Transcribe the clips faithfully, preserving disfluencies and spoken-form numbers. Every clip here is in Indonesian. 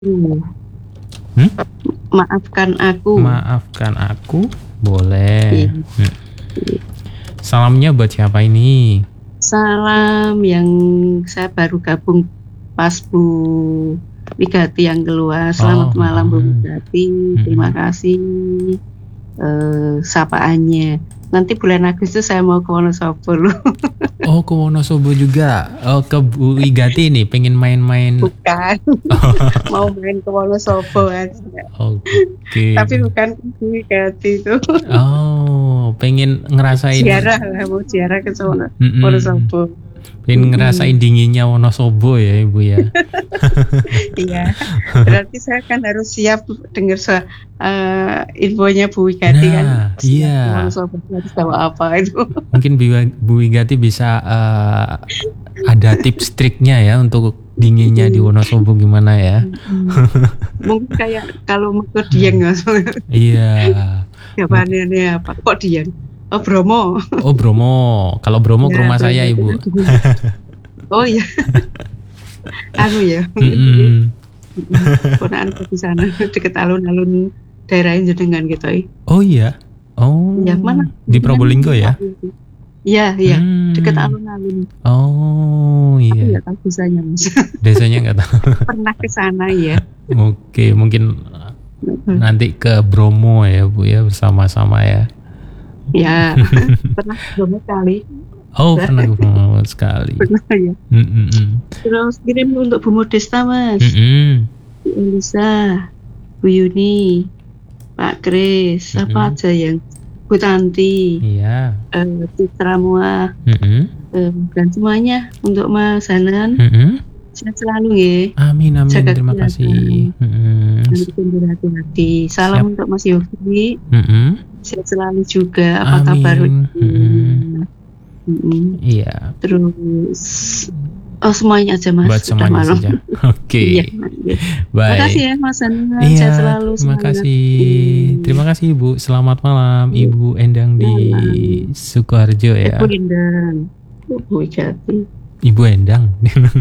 Hmm? Maafkan aku. Maafkan aku, boleh. Iya. Hmm. Salamnya buat siapa ini? Salam yang saya baru gabung pas Bu Wigati yang keluar. Selamat Oh, malam Bu hmm. Wigati. Hmm. Terima kasih eh, sapaannya. Nanti bulan Agustus saya mau ke Wonosobo loh. Oh, ke Wonosobo juga. Oh, ke Bu Wigati nih, pengen main-main. Bukan. Mau main ke Wonosobo aja. Oke. Tapi bukan Bu Wigati itu. Oh, pengen ngerasain. Ziarah lah, mau ziarah ke Wono- Mm-mm. Wonosobo. Pengen ngerasain dinginnya Wonosobo ya Ibu ya. Iya, berarti saya kan harus siap dengar so- uh, infonya Bu Wigati Nah, kan. Siap iya. Wonosobo harus tahu apa itu. Mungkin Bu- Bu Wigati bisa uh, ada tips triknya ya untuk dinginnya di Wonosobo gimana ya. Mungkin kayak kalau mau ke Dieng Iya. jawabannya apa? Kok Dieng? Oh Bromo. Oh Bromo. Kalau Bromo ke Ya, rumah Bromo saya itu Ibu. Oh iya. Anu ya. Mm-mm. Ponakan di sana dekat alun-alun daerah jenengan gitu. eh. Oh iya. Oh. Ya mana? Di Probolinggo ya? Iya, iya. Hmm. Dekat alun-alun. Oh Aku iya. nggak tahu desanya Mas. Desanya nggak tahu. Pernah ke sana ya. Oke, mungkin nanti ke Bromo ya Bu ya bersama-sama ya. Ya, pernah Bromo kali. Oh pernah ke Bromo sekali. Pernah ya. Mm-mm. Terus kirim untuk Bu Modesta Mas. Mm-mm. Bu Elisa, Bu Yuni, Pak Kris, Mm-mm. siapa aja yang Bu Tanti, Iya. eh, Citra Muah, Mm-mm. eh, dan semuanya untuk Mas Hanan. Mm-mm. Sehat selalu ya. Amin amin, Jaga terima kasih. Mm-mm. Nanti berhati-hati. Salam Siap. untuk Mas Yogi. Mm-mm. Sehat selalu juga. Apa Amin. kabar? Mm-mm. Mm-mm. Iya. Terus oh semuanya aja Mas. Buat Sudah semuanya malam. saja. Oke. Iya. Terima Baik. kasih ya Mas Hanan. Iya, Sehat selalu. terima semangat. kasih. Hmm. Terima kasih Ibu. Selamat malam Ibu Endang di Sukoharjo ya. Ibu Endang. Bu Wigati. Ibu Endang.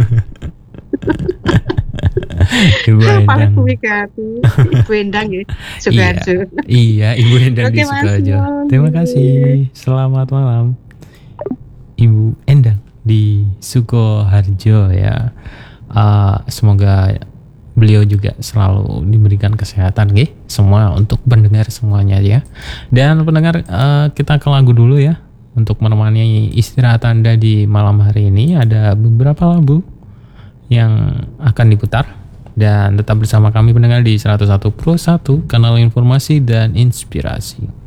Ibu Paling Endang. Bu Wigati. Ibu Endang ya. Sukoharjo. Iya, Ibu Endang di Oke, Mas. Sukoharjo. Terima kasih. Selamat malam. Ibu Endang di Sukoharjo ya. Uh, semoga beliau juga selalu diberikan kesehatan nggih semua untuk pendengar semuanya ya. Dan pendengar uh, kita ke lagu dulu ya untuk menemani istirahat Anda di malam hari ini. Ada beberapa lagu yang akan diputar dan tetap bersama kami pendengar di seratus satu Pro satu kanal informasi dan inspirasi.